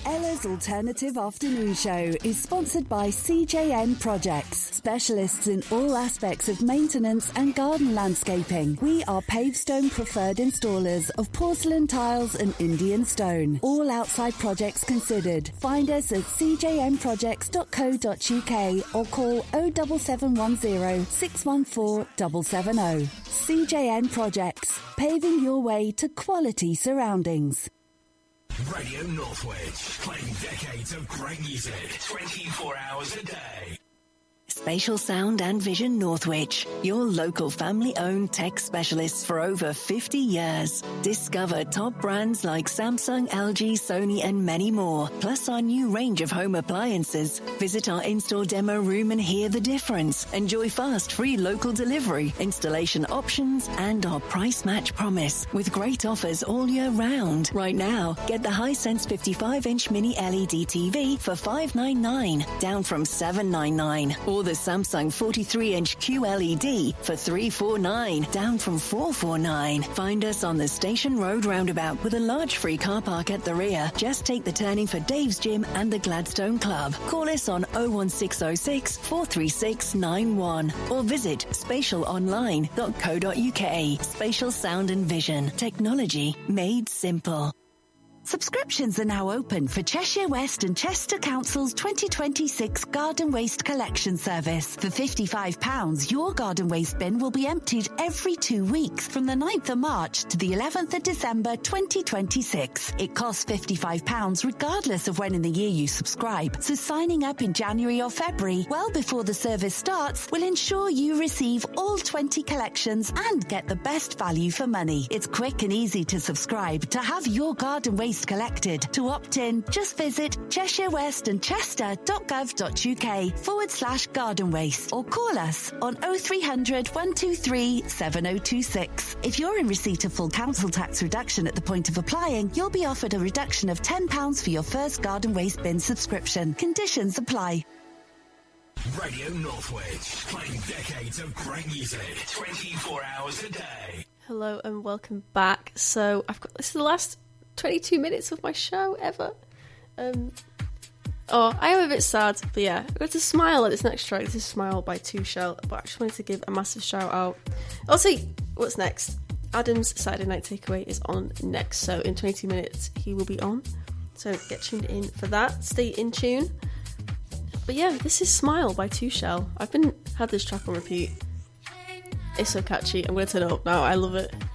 Ella's Alternative Afternoon Show is sponsored by CJN Projects, specialists in all aspects of maintenance and garden landscaping. We are Pavestone preferred installers of porcelain tiles and Indian stone. All outside projects considered. Find us at cjnprojects.co.uk or call 07710 614 770. CJN Projects, paving your way to quality surroundings. Radio Northwich, playing decades of great music, 24 hours a day. Spatial Sound and Vision Northwich, your local family-owned tech specialists for over 50 years. Discover top brands like Samsung, LG, Sony and many more, plus our new range of home appliances. Visit our in-store demo room and hear the difference. Enjoy fast, free local delivery, installation options and our price match promise with great offers all year round. Right now, get the Hisense 55-inch mini LED TV for $599, down from $799. Or the Samsung 43-inch QLED for $349, down from $449. Find us on the Station Road roundabout with a large free car park at the rear. Just take the turning for Dave's Gym and the Gladstone Club. Call us on 01606 436 91 or visit spatialonline.co.uk. Spatial Sound and Vision. Technology made simple. Subscriptions are now open for Cheshire West and Chester Council's 2026 Garden Waste Collection Service. For £55, your garden waste bin will be emptied every 2 weeks from the 9th of March to the 11th of December 2026. It costs £55 regardless of when in the year you subscribe, so signing up in January or February, well before the service starts, will ensure you receive all 20 collections and get the best value for money. It's quick and easy to subscribe to have your garden waste collected. To opt in, just visit cheshirewestandchester.gov.uk/garden waste or call us on 0300 123 7026. If you're in receipt of full council tax reduction at the point of applying, you'll be offered a reduction of £10 for your first garden waste bin subscription. Conditions apply. Radio Northwich, playing decades of great music, 24 hours a day. Hello and welcome back. So this is the last 22 minutes of my show ever. I am a bit sad, but yeah, I'm going to Smile at this next track. This is Smile by Two Shell, but I just wanted to give a massive shout out. I'll see what's next. Adam's Saturday Night Takeaway is on next, so in 20 minutes he will be on, so get tuned in for that. Stay in tune. But yeah, this is Smile by Two Shell. I've had this track on repeat. It's so catchy. I'm going to turn it up now. I love it.